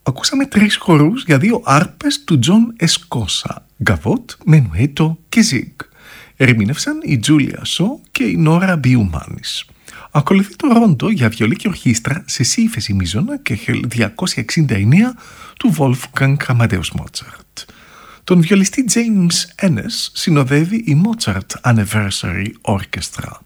Ακούσαμε 3 χορούς για 2 άρπες του Τζον Εσκόσα, γκαβότ, μενουέτο και ζίγκ. Ερμήνευσαν η Τζούλια Σο και η Νόρα Μπιουμάνης. Ακολουθεί το ρόντο για βιολί και ορχήστρα σε σι ύφεση μείζωνα και 1269 του Wolfgang Amadeus Mozart. Τον βιολιστή James Ennis συνοδεύει η Mozart Anniversary Orchestra.